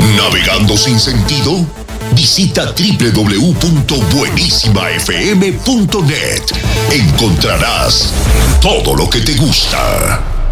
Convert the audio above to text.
¿Navegando sin sentido? Visita www.buenissimafm.net. Encontrarás todo lo que te gusta.